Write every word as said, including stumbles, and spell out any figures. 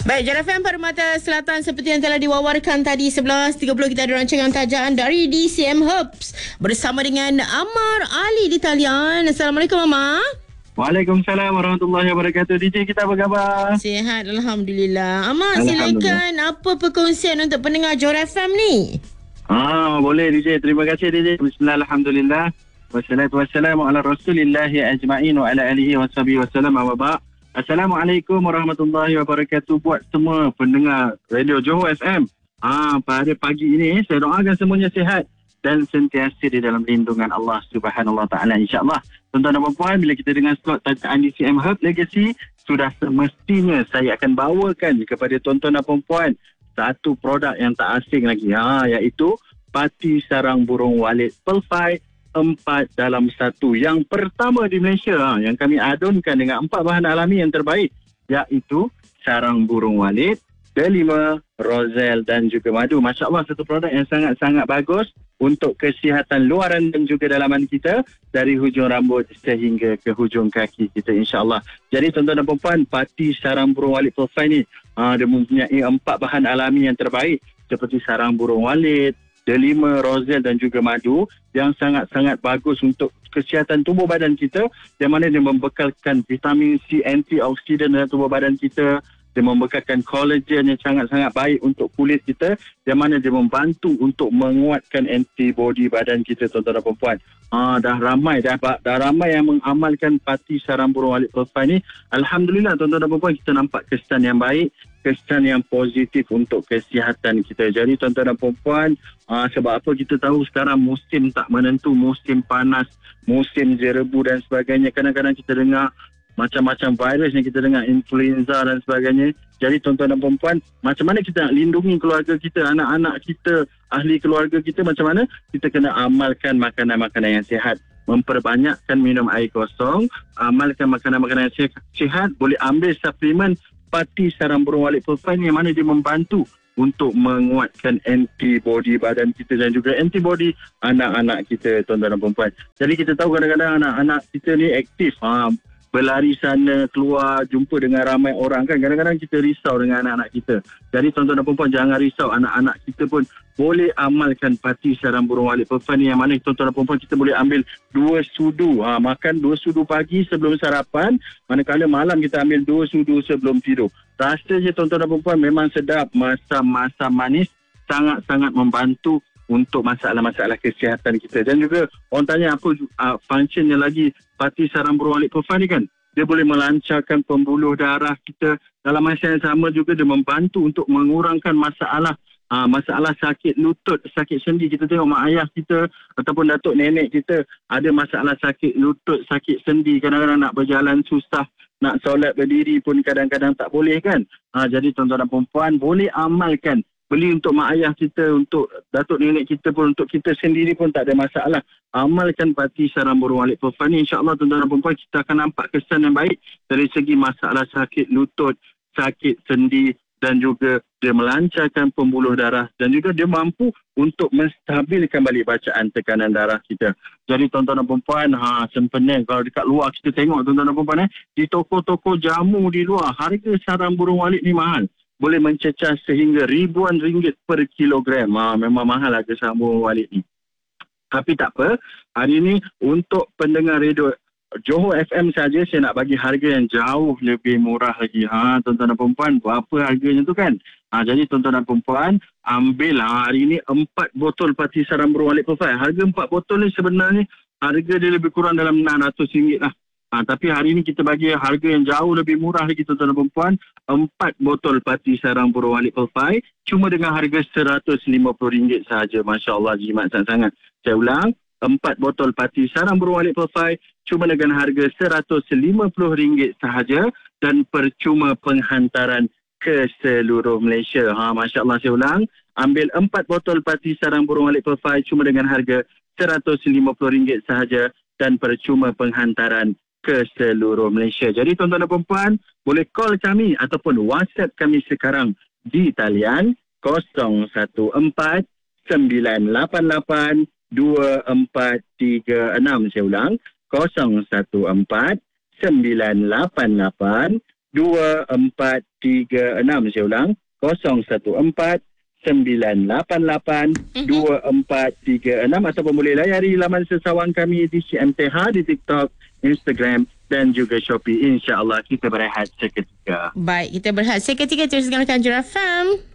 Baik, J R F M Permata Selatan seperti yang telah diwawarkan tadi sebelas tiga puluh kita ada rancangan tajaan dari D C M Herbs bersama dengan Amar Ali di talian. Assalamualaikum Amar. Waalaikumsalam warahmatullahi wabarakatuh. D J, kita apa khabar? Sihat, Alhamdulillah. Amar, silakan apa perkongsian untuk pendengar J R F M ni? Ah, boleh D J. Terima kasih D J. Bismillah, alhamdulillah. Wassalatu wassalamu ala rasulillahi ajma'in wa ala alihi wa sahbihi wasallam wa ba'd. Assalamualaikum warahmatullahi wabarakatuh buat semua pendengar Radio Johor F M. Ah, pada pagi ini saya doakan semuanya sihat dan sentiasa di dalam lindungan Allah Subhanahu Wa Taala, insya-Allah. Tuan-tuan dan puan, bila kita dengar slot tajaan D C M Herb Legacy, sudah semestinya saya akan bawakan kepada tuan-tuan dan puan satu produk yang tak asing lagi, ha, iaitu Pati Sarang Burung Walid Pearl empat dalam satu. Yang pertama di Malaysia, ha, yang kami adunkan dengan empat bahan alami yang terbaik, iaitu sarang burung walid, delima, rozel dan juga madu. Masya Allah, satu produk yang sangat-sangat bagus untuk kesihatan luaran dan juga dalaman kita, dari hujung rambut sehingga ke hujung kaki kita, insya-Allah. Jadi tuan-tuan dan puan, Pati Sarang Burung Walid Pearl ni, ha, dia mempunyai empat bahan alami yang terbaik seperti sarang burung walid, delima, rozel dan juga madu, yang sangat-sangat bagus untuk kesihatan tubuh badan kita, yang mana dia membekalkan vitamin C, antioksidan dalam tubuh badan kita. Dia membekalkan kolagen yang sangat-sangat baik untuk kulit kita, yang mana dia membantu untuk menguatkan antibody badan kita, tuan-tuan dan puan. Ah, dah ramai dah, dah ramai yang mengamalkan Pati Sarang Burung Walid Pearl ni. Alhamdulillah tuan-tuan dan puan, kita nampak kesan yang baik, kesan yang positif untuk kesihatan kita. Jadi tuan-tuan dan puan, ah, sebab apa kita tahu sekarang musim tak menentu, musim panas, musim jerebu dan sebagainya. Kadang-kadang kita dengar macam-macam virus yang kita dengar, influenza dan sebagainya. Jadi tuan-tuan dan puan, macam mana kita nak lindungi keluarga kita, anak-anak kita, ahli keluarga kita, macam mana kita kena amalkan makanan-makanan yang sihat, memperbanyakkan minum air kosong, amalkan makanan-makanan yang sihat, boleh ambil suplemen Pati Sarang Burung Walid Pearl yang mana dia membantu untuk menguatkan antibody badan kita dan juga antibody anak-anak kita, tuan-tuan dan puan. Jadi kita tahu kadang-kadang anak-anak kita ni aktif, ha, berlari sana, keluar, jumpa dengan ramai orang kan. Kadang-kadang kita risau dengan anak-anak kita. Jadi tuan-tuan dan puan, jangan risau. Anak-anak kita pun boleh amalkan Pati Sarang Burung Walid Pearl ni, yang mana tuan-tuan dan puan, kita boleh ambil dua sudu. Ha, makan dua sudu pagi sebelum sarapan, manakala malam kita ambil dua sudu sebelum tidur. Rasanya tuan-tuan dan puan memang sedap. Masam-masam manis, sangat-sangat membantu untuk masalah-masalah kesihatan kita. Dan juga orang tanya apa uh, functionnya lagi Pati Sarang Burung Walid Pearl ni kan. Dia boleh melancarkan pembuluh darah kita. Dalam masa yang sama juga dia membantu untuk mengurangkan masalah uh, masalah sakit lutut, sakit sendi. Kita tengok mak ayah kita ataupun datuk nenek kita ada masalah sakit lutut, sakit sendi. Kadang-kadang nak berjalan susah, nak solat berdiri pun kadang-kadang tak boleh kan. Uh, jadi tuan-tuan dan puan, boleh amalkan. Beli untuk mak ayah kita, untuk datuk nenek kita pun, untuk kita sendiri pun tak ada masalah. Amalkan Pati Sarang Burung Walid Pearl ni, insya-Allah tuan-tuan dan puan, kita akan nampak kesan yang baik dari segi masalah sakit lutut, sakit sendi, dan juga dia melancarkan pembuluh darah, dan juga dia mampu untuk menstabilkan balik bacaan tekanan darah kita. Jadi tuan-tuan dan puan, ha, sempena kalau dekat luar kita tengok tuan-tuan dan puan, eh, di toko-toko jamu di luar, harga sarang burung walid ni mahal. Boleh mencecah sehingga ribuan ringgit per kilogram. Ha, memang mahal harga sarang burung walid ni. Tapi tak apa, hari ini untuk pendengar radio Johor F M saja saya nak bagi harga yang jauh lebih murah lagi. Ha, tuan-tuan dan puan, berapa harganya tu kan? Ha, jadi tuan-tuan dan puan, ambil ha, hari ini empat botol Pati Sarang Burung Walid Pearl. Harga empat botol ni sebenarnya harga dia lebih kurang dalam enam ratus ringgit lah. Ha, tapi hari ini kita bagi harga yang jauh lebih murah lagi, tuan-tuan dan puan. Empat botol Pati Sarang Burung Walid Pearl cuma dengan harga seratus lima puluh ringgit sahaja. Masya Allah, jimat sangat-sangat. Saya ulang, empat botol Pati Sarang Burung Walid Pearl cuma dengan harga seratus lima puluh ringgit sahaja, dan percuma penghantaran ke seluruh Malaysia. Ha, Masya Allah, saya ulang, ambil empat botol Pati Sarang Burung Walid Pearl cuma dengan harga seratus lima puluh ringgit sahaja, dan percuma penghantaran ke seluruh Malaysia. Jadi tuan-tuan dan puan, boleh call kami ataupun WhatsApp kami sekarang di talian kosong satu empat sembilan lapan lapan dua empat tiga enam. Saya ulang, kosong satu empat sembilan lapan lapan dua empat tiga enam. Saya ulang, kosong satu empat sembilan lapan lapan dua empat tiga enam, ataupun boleh layari laman sesawang kami di C M T H di TikTok, Instagram dan juga Shopee. InsyaAllah kita berehat seketika. Baik, kita berehat seketika terus dengarkan Jura F M.